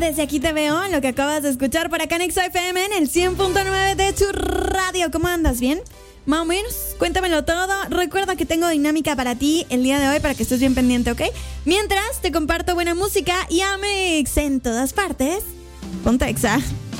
Desde aquí te veo, lo que acabas de escuchar por acá en XFM en el 100.9 de tu radio. ¿Cómo andas? ¿Bien? Más o menos, cuéntamelo todo. Recuerda que tengo dinámica para ti el día de hoy para que estés bien pendiente, ¿ok? Mientras te comparto buena música y Amex en todas partes. Ponte Exa.